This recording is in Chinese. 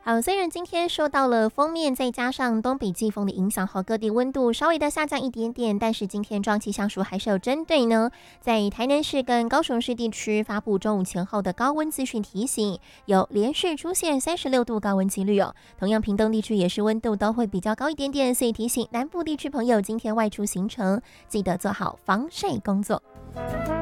好，虽然今天受到了锋面再加上东北季风的影响，各地温度稍微的下降一点点，但是今天中央气象署还是有针对呢，在台南市跟高雄市地区发布中午前后的高温资讯提醒，有连续出现36度高温几率哦。同样，屏东地区也是温度都会比较高一点点，所以提醒南部地区朋友今天外出行程记得做好防晒工作。